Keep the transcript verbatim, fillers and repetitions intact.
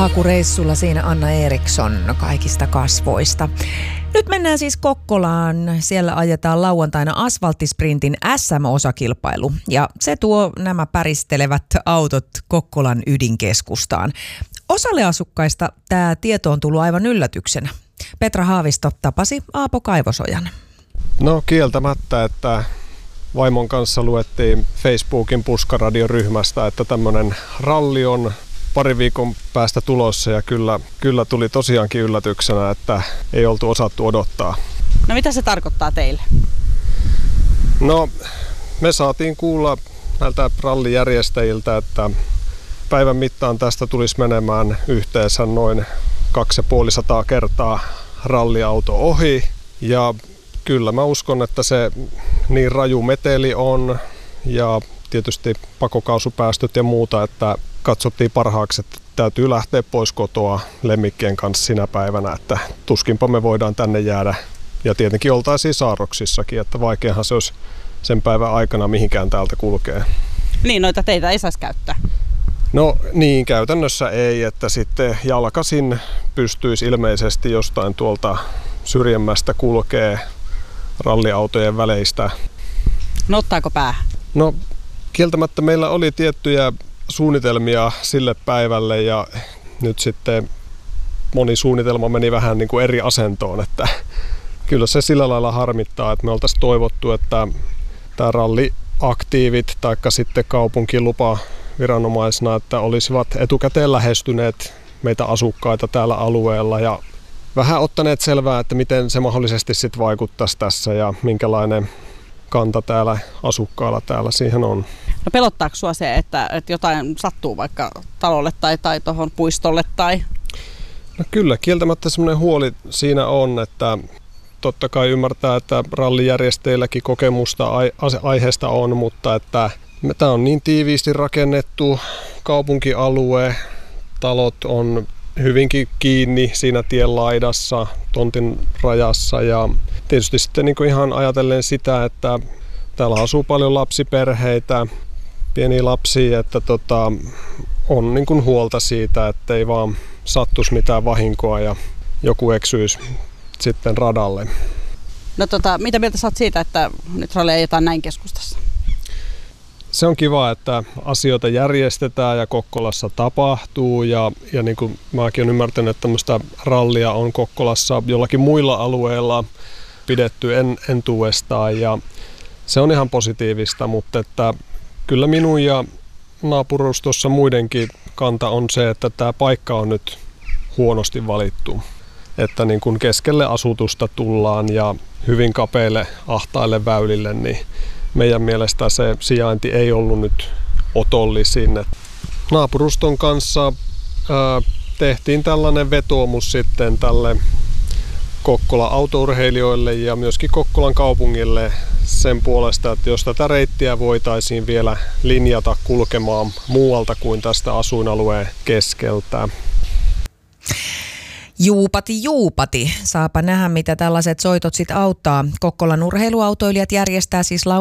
hakureissulla siinä Anna Eriksson kaikista kasvoista. Nyt mennään siis Kokkolaan. Siellä ajetaan lauantaina asfalttisprintin S M-osakilpailu. Ja se tuo nämä päristelevät autot Kokkolan ydinkeskustaan. Osalle asukkaista tämä tieto on tullut aivan yllätyksenä. Petra Haavisto tapasi Aapo Kaivosojan. No kieltämättä, että vaimon kanssa luettiin Facebookin Puskaradioryhmästä, että tämmöinen ralli on pari viikon päästä tulossa ja kyllä, kyllä tuli tosiaankin yllätyksenä, että ei oltu osattu odottaa. No mitä se tarkoittaa teille? No me saatiin kuulla näiltä rallijärjestäjiltä, että päivän mittaan tästä tulisi menemään yhteensä noin kaksisataaviisikymmentä kertaa ralliauto ohi ja kyllä mä uskon, että se niin raju meteli on ja tietysti pakokaasupäästöt ja muuta, että katsottiin parhaaksi, että täytyy lähteä pois kotoa lemmikkien kanssa sinä päivänä, että tuskinpa me voidaan tänne jäädä. Ja tietenkin oltaisiin saarroksissakin, että vaikeahan se olisi sen päivän aikana mihinkään täältä kulkee. Niin, noita teitä ei saisi käyttää. No niin, käytännössä ei, että sitten jalkaisin pystyisi ilmeisesti jostain tuolta syrjemmästä kulkee ralliautojen väleistä. No ottaako päähän? No kieltämättä meillä oli tiettyjä suunnitelmia sille päivälle ja nyt sitten moni suunnitelma meni vähän niin kuin eri asentoon, että kyllä se sillä lailla harmittaa, että me oltaisiin toivottu, että tämä ralliaktiivit tai sitten kaupunkilupa viranomaisena, että olisivat etukäteen lähestyneet meitä asukkaita täällä alueella ja vähän ottaneet selvää, että miten se mahdollisesti sitten vaikuttaisi tässä ja minkälainen kanta täällä asukkailla täällä siihen on. No pelottaako sua se, että, että jotain sattuu vaikka talolle tai, tai tuohon puistolle? Tai? No kyllä, kieltämättä semmoinen huoli siinä on, että totta kai ymmärtää, että rallijärjestäjilläkin kokemusta aiheesta on, mutta että tämä on niin tiiviisti rakennettu kaupunkialue, talot on hyvinkin kiinni siinä tien laidassa, tontin rajassa ja tietysti sitten niin kuin ihan ajatellen sitä, että täällä asuu paljon lapsiperheitä, pieniä lapsia, että tota, on niin kuin huolta siitä, että ei vaan sattuisi mitään vahinkoa ja joku eksyisi sitten radalle. No tota, mitä mieltä sä oot siitä, että nyt ralli ajetaan näin keskustassa? Se on kiva, että asioita järjestetään ja Kokkolassa tapahtuu ja, ja niin kuin mäkin olen ymmärtänyt, että tämmöistä rallia on Kokkolassa jollakin muilla alueilla pidetty en, entuudestaan ja se on ihan positiivista, mutta että kyllä minun ja naapurustossa muidenkin kanta on se, että tämä paikka on nyt huonosti valittu. Että niin kun keskelle asutusta tullaan ja hyvin kapeille ahtaille väylille, niin meidän mielestä se sijainti ei ollut nyt otollisin. Naapuruston kanssa ää, tehtiin tällainen vetoomus sitten tälle Kokkolan autourheilijoille ja myöskin Kokkolan kaupungille sen puolesta, että jos tätä reittiä voitaisiin vielä linjata kulkemaan muualta kuin tästä asuinalueen keskeltä. Juupati, juupati. Saapa nähdä, mitä tällaiset soitot sit auttaa. Kokkolan urheiluautoilijat järjestää siis lau-